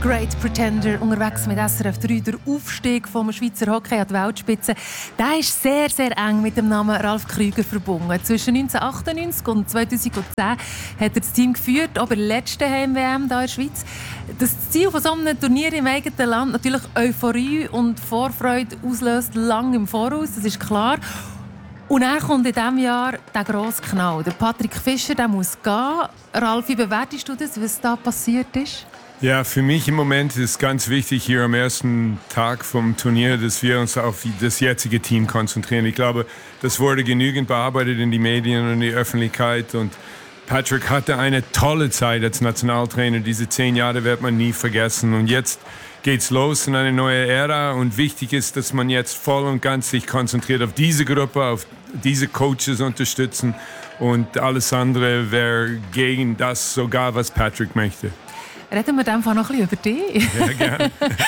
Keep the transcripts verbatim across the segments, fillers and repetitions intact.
Great Pretender unterwegs mit S R F drei. Der Aufstieg vom Schweizer Hockey an die Weltspitze, der ist sehr, sehr eng mit dem Namen Ralf Krüger verbunden. Zwischen neunzehnhundertachtundneunzig und zweitausendzehn hat er das Team geführt, auch bei der letzten Heim-W M hier in der Schweiz. Das Ziel von so einem Turnier im eigenen Land natürlich Euphorie und Vorfreude auslöst lang im Voraus, das ist klar. Und dann kommt in diesem Jahr der grosse Knall. Der Patrick Fischer, der muss gehen. Ralf, wie bewertest du das, was da passiert ist? Ja, für mich im Moment ist ganz wichtig hier am ersten Tag vom Turnier, dass wir uns auf das jetzige Team konzentrieren. Ich glaube, das wurde genügend bearbeitet in die Medien und in die Öffentlichkeit. Und Patrick hatte eine tolle Zeit als Nationaltrainer. Diese zehn Jahre wird man nie vergessen. Und jetzt geht's los in eine neue Ära. Und wichtig ist, dass man jetzt voll und ganz sich konzentriert auf diese Gruppe, auf diese Coaches unterstützen. Und alles andere wäre gegen das sogar, was Patrick möchte. Reden wir einfach noch ein bisschen über dich. Ja, gerne.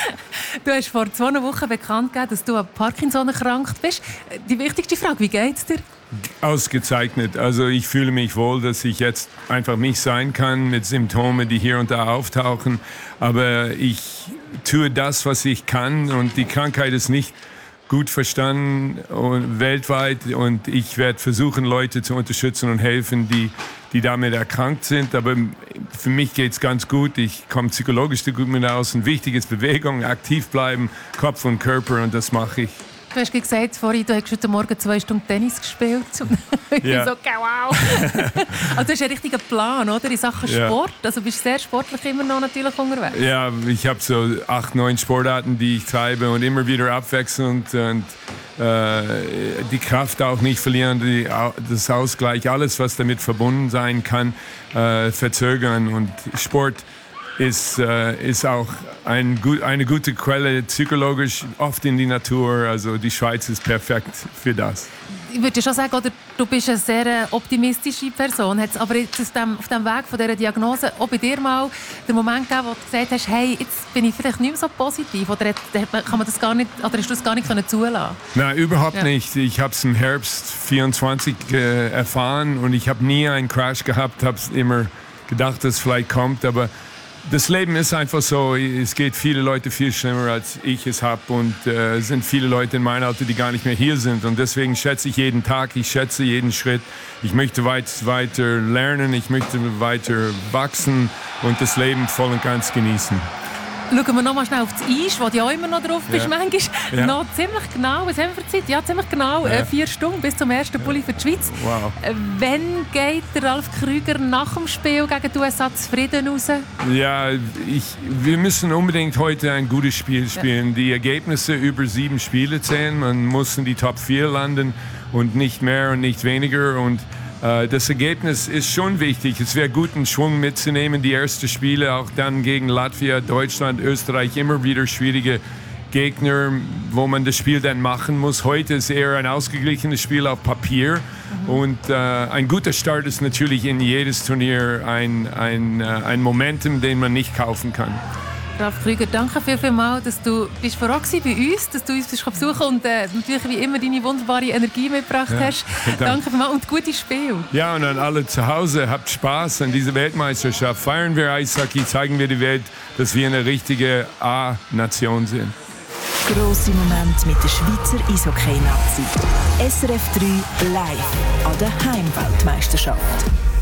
Du hast vor zwei Wochen bekannt gegeben, dass du an Parkinson erkrankt bist. Die wichtigste Frage, wie geht's dir? Ausgezeichnet. Also ich fühle mich wohl, dass ich jetzt einfach mich sein kann mit Symptomen, die hier und da auftauchen. Aber ich tue das, was ich kann, und die Krankheit ist nicht gut verstanden und weltweit, und ich werde versuchen, Leute zu unterstützen und helfen, die, die damit erkrankt sind. Aber für mich geht es ganz gut. Ich komme psychologisch gut mit aus. Und wichtig ist Bewegung, aktiv bleiben, Kopf und Körper, und das mache ich. Du hast gesagt vorhin, du hast heute Morgen zwei Stunden Tennis gespielt. Ich ja. bin so, wow. Also du hast einen richtigen Plan, oder? In Sachen Sport. Ja. Also bist du sehr sportlich immer noch natürlich unterwegs. Ja, ich habe so acht, neun Sportarten, die ich treibe, und immer wieder abwechselnd. Und äh, die Kraft auch nicht verlieren, die, das Ausgleich, alles, was damit verbunden sein kann, äh, verzögern. Und Sport ist, äh, ist auch ein gut, eine gute Quelle, psychologisch, oft in die Natur. Also die Schweiz ist perfekt für das. Ich würde schon sagen, oder, du bist eine sehr optimistische Person. Hat es aber jetzt auf dem, auf dem Weg von dieser Diagnose auch bei dir mal den Moment gegeben, wo du gesagt hast, hey, jetzt bin ich vielleicht nicht mehr so positiv? Oder kann man das gar nicht, oder hast du das gar nicht zulassen? Nein, überhaupt ja. nicht. Ich habe es im Herbst vierundzwanzig äh, erfahren, und ich habe nie einen Crash gehabt, habe immer gedacht, dass es vielleicht kommt, aber das Leben ist einfach so, es geht viele Leute viel schlimmer, als ich es habe, und äh, es sind viele Leute in meinem Alter, die gar nicht mehr hier sind, und deswegen schätze ich jeden Tag, ich schätze jeden Schritt. Ich möchte weit, weiter lernen, ich möchte weiter wachsen und das Leben voll und ganz genießen. Schauen wir noch mal schnell auf das Eis, wo du ja immer noch drauf bist. Ja. Manchmal ja. noch ziemlich genau, was haben wir für Zeit? Ja, ziemlich genau, ja. äh, vier Stunden bis zum ersten Bulli für die Schweiz. Wow. Äh, wann geht der Ralf Krüger nach dem Spiel gegen die U S A zufrieden raus? Ja, ich, wir müssen unbedingt heute ein gutes Spiel spielen. Ja. Die Ergebnisse über sieben Spiele zählen. Man muss in die Top vier landen und nicht mehr und nicht weniger. Und das Ergebnis ist schon wichtig. Es wäre gut, einen Schwung mitzunehmen. Die ersten Spiele, auch dann gegen Latvia, Deutschland, Österreich, immer wieder schwierige Gegner, wo man das Spiel dann machen muss. Heute ist eher ein ausgeglichenes Spiel auf Papier. Mhm. Und äh, ein guter Start ist natürlich in jedes Turnier ein, ein, ein Momentum, den man nicht kaufen kann. Ralf Krüger, danke viel, viel mal, dass du bist vor Ort bei uns, dass du uns besuchen bist und äh, natürlich wie immer deine wunderbare Energie mitgebracht ja, hast. Danke, danke vielmals und gutes Spiel. Ja, und an alle zu Hause, habt Spaß an dieser Weltmeisterschaft. Feiern wir Eishockey, zeigen wir der Welt, dass wir eine richtige A-Nation sind. Grosse Momente mit der Schweizer Eishockey-Nazi. S R F drei live an der Heimweltmeisterschaft.